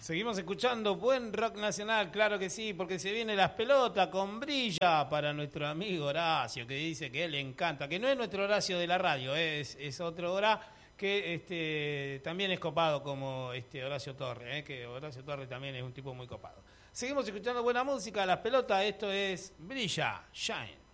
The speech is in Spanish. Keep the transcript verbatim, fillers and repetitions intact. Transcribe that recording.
Seguimos escuchando buen rock nacional, claro que sí, porque se viene Las Pelotas con Brilla para nuestro amigo Horacio, que dice que él le encanta, que no es nuestro Horacio de la radio, es, es otro Hora que este, también es copado como este Horacio Torres, ¿eh? Que Horacio Torres también es un tipo muy copado. Seguimos escuchando buena música, Las Pelotas, esto es Brilla, Shine.